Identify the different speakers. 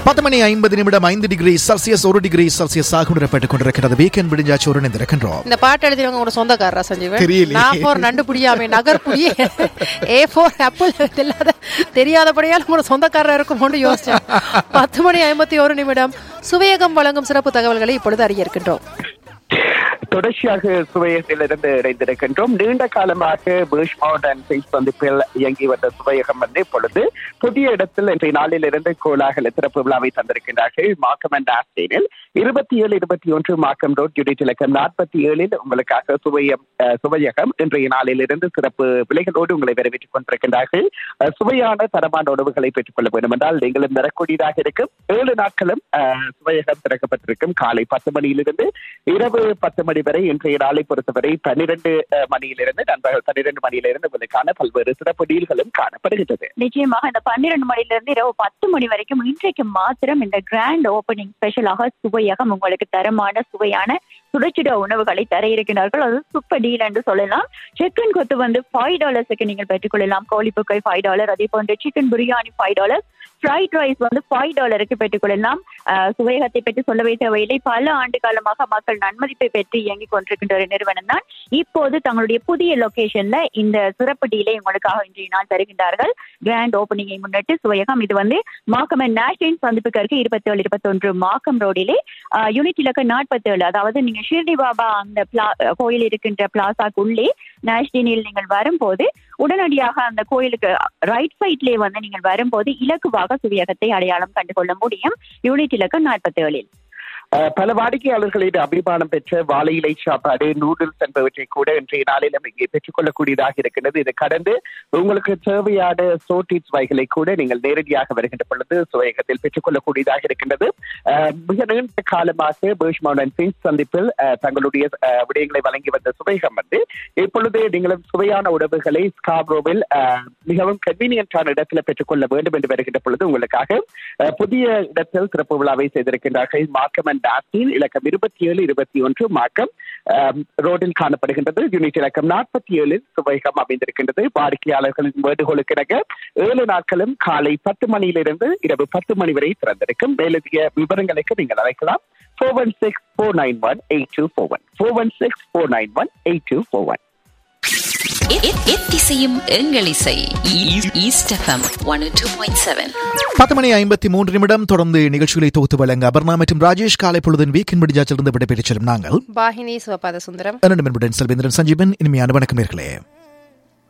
Speaker 1: 10:50 5 degree Celsius 1 degree Celsius உணரப்பட்டுக் கொண்டிருக்கிறது. Weekend விடிஞ்சாச்சோடு இணைந்திருக்கின்றோம்.
Speaker 2: இந்த பாட்டு எழுதியவங்க ஒரு சொந்தக்காரரா சஞ்சீவன்?
Speaker 1: தெரியல.
Speaker 2: நான் போர் நண்டு புடியாமே நகர் புடியே A4 ஆப்பிள் தெரியாதபடியால் ஒரு சொந்தக்காரரா இருக்கும்னு யோசிச்சேன். 10:51 சுவையகம் வழங்கும் சிறப்பு தகவல்களை இப்பொழுது அறிய இருக்கின்றோம்.
Speaker 3: தொடர்ச்சியாக சுவையகத்திலிருந்து இணைந்திருக்கின்றோம். நீண்ட காலமாக பர்ச்மவுண்ட் அண்ட் பிஞ்ச் சந்திப்பில் இயங்கி வந்த சுவையகம் இப்பொழுது புதிய இடத்தில் இன்றைய நாளிலிருந்து கோலாகல திறப்பு விழாவை தந்திருக்கின்றார்கள். மார்க்கம் அண்ட் ஆஸ்டீனில் 27, 21 மார்க்கம் ரோட் யூனிட் இலக்கம் 47 உங்களுக்காக சுவையகம் இன்றைய நாளிலிருந்து சிறப்பு விலைகளோடு உங்களை வரவேற்றுக் கொண்டிருக்கின்றார்கள். சுவையான தரமான உணவுகளை பெற்றுக் கொள்ள வேண்டும் என்றால் நீங்களும் வரக்கூடியதாக இருக்கும். 7 நாட்களும் சுவையகம் திறக்கப்பட்டிருக்கும். காலை 10 மணியிலிருந்து இரவு 10 மணி வரை. இன்றைய நாளை பொறுத்தவரை 12 மணியிலிருந்து நண்பர்கள் 12 மணியிலிருந்து உங்களுக்கான பல்வேறு சிறப்பு டீல்களும் காணப்படுகின்றது.
Speaker 4: நிச்சயமாக இந்த 12 மணியிலிருந்து இரவு 10 மணி வரைக்கும் இன்றைக்கு மாத்திரம் இந்த கிராண்ட் ஓபனிங் ஸ்பெஷலாக சுவையகம் உங்களுக்கு தரமான சுவையான சுடச்சுட உணவுகளை தர இருக்கிறார்கள். அது சூப்பர் டீல் என்று சொல்லலாம். சிக்கன் கொத்து $5 நீங்கள் பெற்றுக்கொள்ளலாம். கோழிப்புக்கை $5, அதே போன்று சிக்கன் பிரியாணி $5, ஃப்ரைட் ரைஸ் $5 பெற்றுக்கொள்ளலாம். சுவையகத்தை பற்றி சொல்லவே தேவையில்லை. பல ஆண்டு காலமாக மக்கள் நன்மதிப்பை பெற்று இயங்கிக் கொண்டிருக்கின்ற ஒரு நிறுவனம் தான் இப்போது தங்களுடைய புதிய லொகேஷன்ல இந்த சிறப்பு டீலை உங்களுக்காக இன்றைய நாள் தருகின்றார்கள். கிராண்ட் ஓபனிங்கை முன்னிட்டு சுவையகம் இது மார்க்கம் அண்ட் நேஷனல் சந்திப்புக்கு 27, 21 மார்க்கம் ரோடிலே யூனிட் இலக்கம் 47, அதாவது நீங்க ஷிர்டி பாபா அந்த கோயில் இருக்கின்ற பிளாசாக்கு உள்ளே நேஷனலில் நீங்கள் வரும்போது உடனடியாக அந்த கோயிலுக்கு ரைட் சைட்லேயே நீங்கள் வரும்போது இலக்குவாக சுவையகத்தை அடையாளம் கண்டுகொள்ள முடியும். யூனிட் இலக்கம் 47.
Speaker 3: பல வாடிக்கையாளர்களின் அபிமானம் பெற்ற வாழை இலை சாப்பாடு, நூடுல்ஸ் என்பவற்றை கூட இன்றைய நாளிலும் இங்கே பெற்றுக் கொள்ளக்கூடியதாக இருக்கின்றது. இதை கடந்து உங்களுக்கு தேவையான சோட்டிஸ் வகைகளை கூட நீங்கள் நேரடியாக வருகின்ற பொழுது சுவையகத்தில் பெற்றுக் கொள்ளக்கூடியதாக இருக்கின்றது. மிக நீண்ட காலமாக பர்ச்மவுண்ட் அண்ட் பிஞ்ச் சந்திப்பில் தங்களுடைய விடயங்களை வழங்கி வந்த சுவையகம் இப்பொழுது நீங்களும் சுவையான உணவுகளை ஸ்காப்ரோவில் மிகவும் கன்வீனியன்டான இடத்துல பெற்றுக்கொள்ள வேண்டும் என்று வருகின்ற பொழுது உங்களுக்காக புதிய இடத்தில் சிறப்பு விழாவை செய்திருக்கின்றார்கள். மார்க்கம் டாஸ்டின் இலக்கம் 27, 21 மார்க்கம் ரோடில் காணப்படுகின்றது. யூனிட் இலக்கம் 47 சுவையகம் அமைந்திருக்கின்றது. வாடிக்கையாளர்களின் வேண்டுகோளுக்கு இணங்க 7 நாட்களும் காலை 10 மணியிலிருந்து இரவு 10 மணி வரை திறந்திருக்கும். மேலதிக விவரங்களுக்கு நீங்கள் அழைக்கலாம் 416-491-8241 416-491-8241.
Speaker 5: எத்திசையும் எங்கள் இசை ஈஸ்ட் FM 102.7.
Speaker 1: 10:53 தொடர்ந்து நிகழ்ச்சிகளை தொகுத்து வழங்க அபர்ணா மற்றும் ராஜேஷ் காலை பொழுதின் வீக்கெண்ட் விடிஞ்சாச்சிலிருந்து விடைபெற்றுச் செல்லும் நாங்கள்
Speaker 2: பாகினி சிவபாத சுந்தரம்,
Speaker 1: செல்வேந்திரன், சஞ்சீவன். இனிமையான வணக்கம் நேயர்களே.